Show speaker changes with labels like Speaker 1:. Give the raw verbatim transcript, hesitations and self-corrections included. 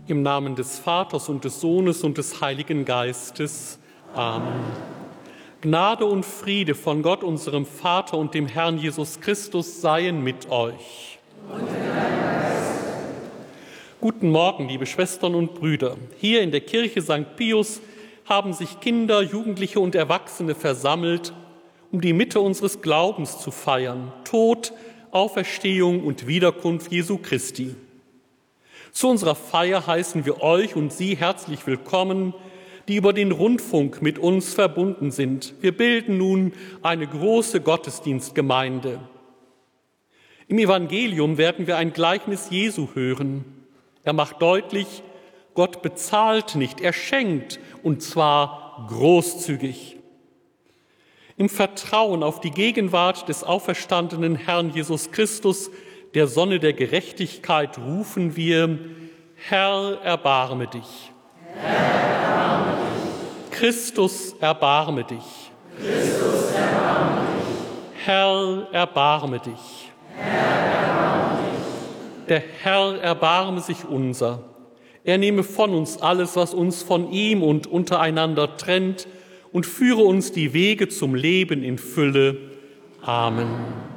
Speaker 1: Im Namen des Vaters und des Sohnes und des Heiligen Geistes. Amen. Gnade und Friede von Gott, unserem Vater und dem Herrn Jesus Christus seien mit euch. Und mit deinem Geist. Guten Morgen, liebe Schwestern und Brüder. Hier in der Kirche Sankt Pius haben sich Kinder, Jugendliche und Erwachsene versammelt, um die Mitte unseres Glaubens zu feiern: Tod, Auferstehung und Wiederkunft Jesu Christi. Zu unserer Feier heißen wir euch und Sie herzlich willkommen, die über den Rundfunk mit uns verbunden sind. Wir bilden nun eine große Gottesdienstgemeinde. Im Evangelium werden wir ein Gleichnis Jesu hören. Er macht deutlich, Gott bezahlt nicht, er schenkt, und zwar großzügig. Im Vertrauen auf die Gegenwart des auferstandenen Herrn Jesus Christus, der Sonne der Gerechtigkeit, rufen wir: Herr, erbarme dich. Herr, erbarme dich. Christus, erbarme dich. Christus, erbarme dich. Herr, erbarme dich. Herr, erbarme dich. Der Herr erbarme sich unser. Er nehme von uns alles, was uns von ihm und untereinander trennt, und führe uns die Wege zum Leben in Fülle. Amen.